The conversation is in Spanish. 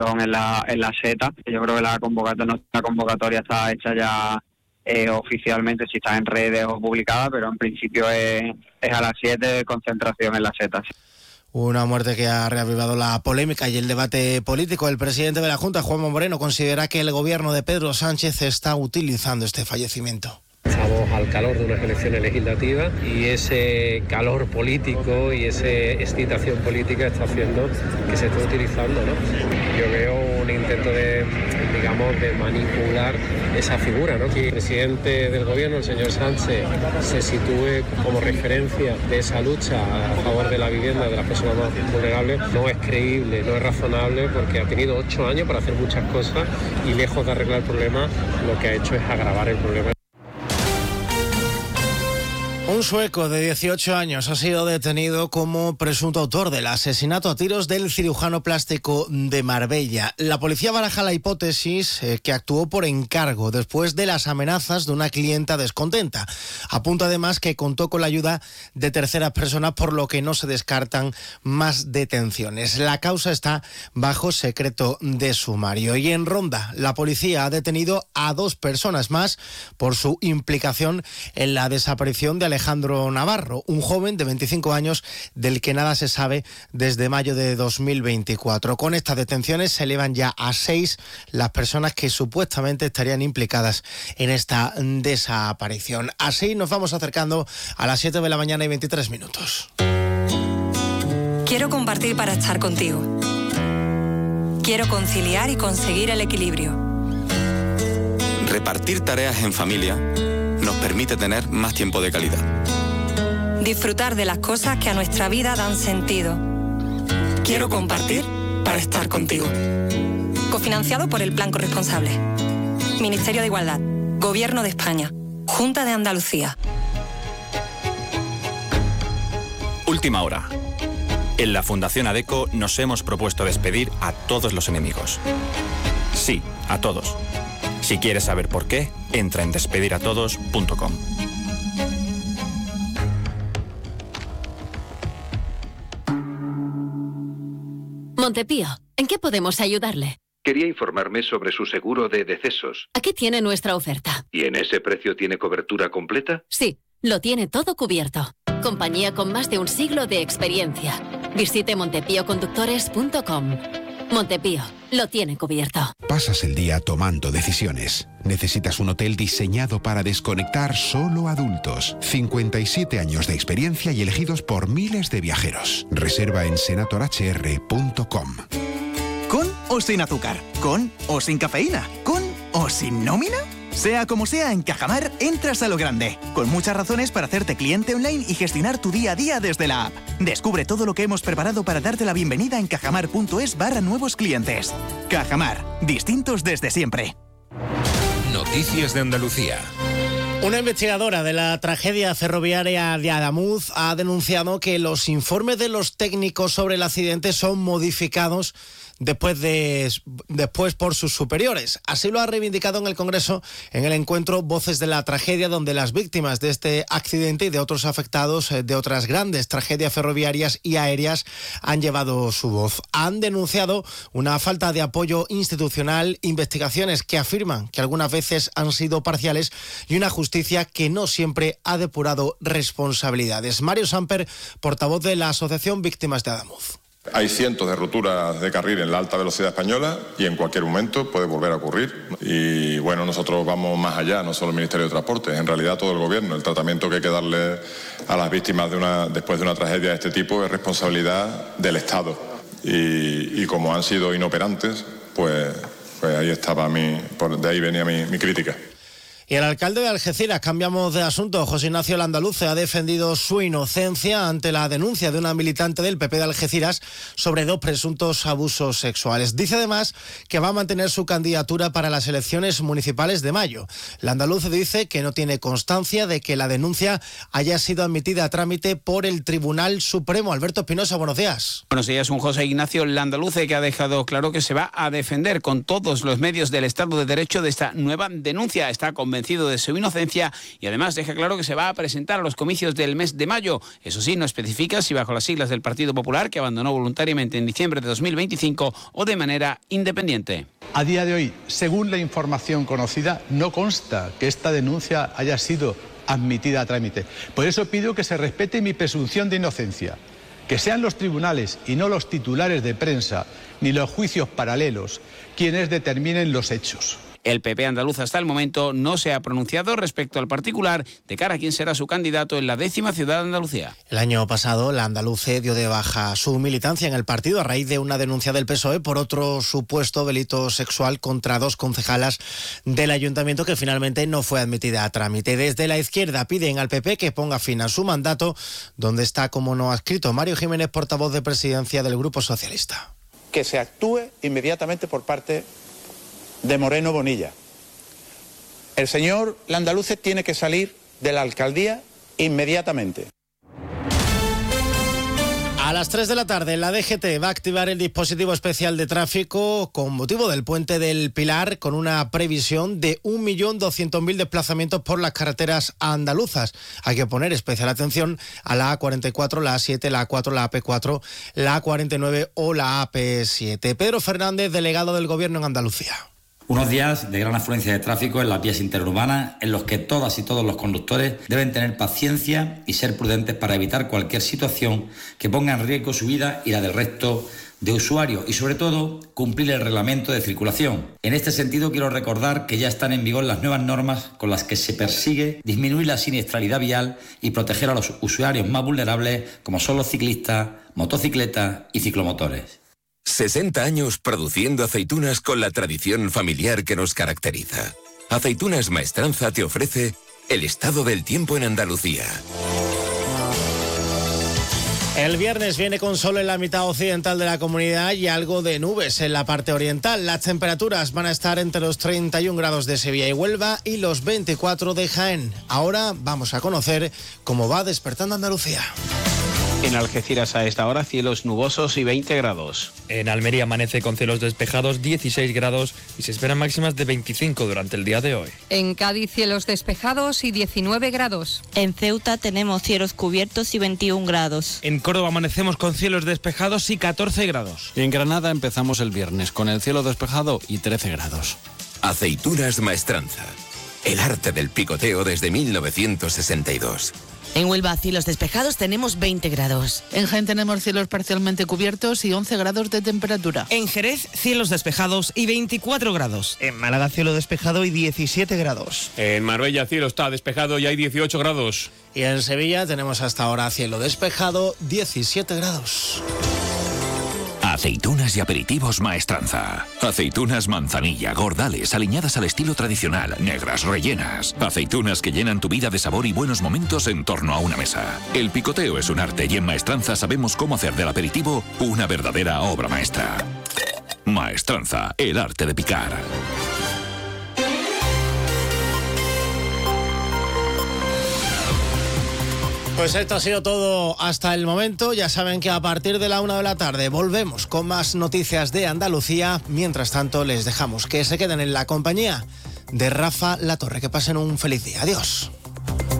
en la SETA. Yo creo que la convocatoria está hecha ya oficialmente, si está en redes o publicada, pero en principio es a las 7, concentración en la SETA. Una muerte que ha reavivado la polémica y el debate político. El presidente de la Junta, Juanma Moreno, considera que el gobierno de Pedro Sánchez está utilizando este fallecimiento. Estamos al calor de unas elecciones legislativas y ese calor político y esa excitación política está haciendo que se esté utilizando, ¿no? Yo veo un intento de manipular esa figura, ¿no? Que el presidente del gobierno, el señor Sánchez, se sitúe como referencia de esa lucha a favor de la vivienda de las personas más vulnerables, no es creíble, no es razonable, porque ha tenido 8 años para hacer muchas cosas y lejos de arreglar el problema, lo que ha hecho es agravar el problema. Un sueco de 18 años ha sido detenido como presunto autor del asesinato a tiros del cirujano plástico de Marbella. La policía baraja la hipótesis que actuó por encargo después de las amenazas de una clienta descontenta. Apunta además que contó con la ayuda de terceras personas, por lo que no se descartan más detenciones. La causa está bajo secreto de sumario. Y en Ronda, la policía ha detenido a 2 personas más por su implicación en la desaparición de Alejandro Navarro, un joven de 25 años del que nada se sabe desde mayo de 2024. Con estas detenciones se elevan ya a 6 las personas que supuestamente estarían implicadas en esta desaparición. Así nos vamos acercando a las 7 de la mañana y 23 minutos. Quiero compartir para estar contigo. Quiero conciliar y conseguir el equilibrio. Repartir tareas en familia nos permite tener más tiempo de calidad. Disfrutar de las cosas que a nuestra vida dan sentido. Quiero compartir para estar contigo. Cofinanciado por el Plan Corresponsable. Ministerio de Igualdad. Gobierno de España. Junta de Andalucía. Última hora. En la Fundación ADECO nos hemos propuesto despedir a todos los enemigos. Sí, a todos. Si quieres saber por qué, entra en despediratodos.com. Montepío, ¿en qué podemos ayudarle? Quería informarme sobre su seguro de decesos. Aquí tiene nuestra oferta. ¿Y en ese precio tiene cobertura completa? Sí, lo tiene todo cubierto. Compañía con más de un siglo de experiencia. Visite montepíoconductores.com. Montepío, lo tiene cubierto. Pasas el día tomando decisiones. Necesitas un hotel diseñado para desconectar solo adultos. 57 años de experiencia y elegidos por miles de viajeros. Reserva en senatorhr.com. ¿Con o sin azúcar? ¿Con o sin cafeína? ¿Con o sin nómina? Sea como sea, en Cajamar entras a lo grande, con muchas razones para hacerte cliente online y gestionar tu día a día desde la app. Descubre todo lo que hemos preparado para darte la bienvenida en cajamar.es/nuevos clientes. Cajamar, distintos desde siempre. Noticias de Andalucía. Una investigadora de la tragedia ferroviaria de Adamuz ha denunciado que los informes de los técnicos sobre el accidente son modificados después por sus superiores. Así lo ha reivindicado en el Congreso en el encuentro Voces de la Tragedia, donde las víctimas de este accidente y de otros afectados de otras grandes tragedias ferroviarias y aéreas han llevado su voz. Han denunciado una falta de apoyo institucional, investigaciones que afirman que algunas veces han sido parciales y una justicia que no siempre ha depurado responsabilidades. Mario Samper, portavoz de la Asociación Víctimas de Adamuz. Hay cientos de rupturas de carril en la alta velocidad española y en cualquier momento puede volver a ocurrir. Y bueno, nosotros vamos más allá, no solo el Ministerio de Transportes, en realidad todo el Gobierno. El tratamiento que hay que darle a las víctimas después de una tragedia de este tipo es responsabilidad del Estado. Y como han sido inoperantes, pues ahí estaba de ahí venía mi crítica. Y el alcalde de Algeciras, cambiamos de asunto, José Ignacio Landaluce, ha defendido su inocencia ante la denuncia de una militante del PP de Algeciras sobre 2 presuntos abusos sexuales. Dice además que va a mantener su candidatura para las elecciones municipales de mayo. Landaluce dice que no tiene constancia de que la denuncia haya sido admitida a trámite por el Tribunal Supremo. Alberto Espinosa, buenos días. Buenos días, un José Ignacio Landaluce que ha dejado claro que se va a defender con todos los medios del Estado de Derecho de esta nueva denuncia. Está convencido convencido de su inocencia y además deja claro que se va a presentar a los comicios del mes de mayo. Eso sí, no especifica si bajo las siglas del Partido Popular, que abandonó voluntariamente en diciembre de 2025, o de manera independiente. A día de hoy, según la información conocida, no consta que esta denuncia haya sido admitida a trámite. Por eso pido que se respete mi presunción de inocencia. Que sean los tribunales y no los titulares de prensa ni los juicios paralelos quienes determinen los hechos. El PP andaluz hasta el momento no se ha pronunciado respecto al particular de cara a quién será su candidato en la 10ª ciudad de Andalucía. El año pasado, la Andaluce dio de baja su militancia en el partido a raíz de una denuncia del PSOE por otro supuesto delito sexual contra 2 concejalas del ayuntamiento que finalmente no fue admitida a trámite. Desde la izquierda piden al PP que ponga fin a su mandato, donde está, como no ha escrito Mario Jiménez, portavoz de presidencia del Grupo Socialista. Que se actúe inmediatamente por parte de Moreno Bonilla. El señor Landaluce tiene que salir de la alcaldía inmediatamente. A las 3 de la tarde, la DGT va a activar el dispositivo especial de tráfico con motivo del Puente del Pilar, con una previsión de 1.200.000 desplazamientos por las carreteras andaluzas. Hay que poner especial atención a la A44, la A7, la A4, la AP4, la A49 o la AP7. Pedro Fernández, delegado del Gobierno en Andalucía. Unos días de gran afluencia de tráfico en las vías interurbanas en los que todas y todos los conductores deben tener paciencia y ser prudentes para evitar cualquier situación que ponga en riesgo su vida y la del resto de usuarios y, sobre todo, cumplir el reglamento de circulación. En este sentido, quiero recordar que ya están en vigor las nuevas normas con las que se persigue disminuir la siniestralidad vial y proteger a los usuarios más vulnerables, como son los ciclistas, motocicletas y ciclomotores. 60 años produciendo aceitunas con la tradición familiar que nos caracteriza. Aceitunas Maestranza te ofrece el estado del tiempo en Andalucía. El viernes viene con sol en la mitad occidental de la comunidad y algo de nubes en la parte oriental. Las temperaturas van a estar entre los 31 grados de Sevilla y Huelva y los 24 de Jaén. Ahora vamos a conocer cómo va despertando Andalucía. En Algeciras a esta hora cielos nubosos y 20 grados. En Almería amanece con cielos despejados, 16 grados y se esperan máximas de 25 durante el día de hoy. En Cádiz cielos despejados y 19 grados. En Ceuta tenemos cielos cubiertos y 21 grados. En Córdoba amanecemos con cielos despejados y 14 grados. Y en Granada empezamos el viernes con el cielo despejado y 13 grados. Aceitunas Maestranza. El arte del picoteo desde 1962. En Huelva, cielos despejados, tenemos 20 grados. En Jaén tenemos cielos parcialmente cubiertos y 11 grados de temperatura. En Jerez, cielos despejados y 24 grados. En Málaga, cielo despejado y 17 grados. En Marbella, cielo está despejado y hay 18 grados. Y en Sevilla tenemos hasta ahora cielo despejado, 17 grados. Aceitunas y aperitivos Maestranza. Aceitunas manzanilla, gordales, aliñadas al estilo tradicional, negras, rellenas. Aceitunas que llenan tu vida de sabor y buenos momentos en torno a una mesa. El picoteo es un arte y en Maestranza sabemos cómo hacer del aperitivo una verdadera obra maestra. Maestranza, el arte de picar. Pues esto ha sido todo hasta el momento. Ya saben que a partir de la 1 de la tarde volvemos con más noticias de Andalucía. Mientras tanto, les dejamos que se queden en la compañía de Rafa La Torre. Que pasen un feliz día. Adiós.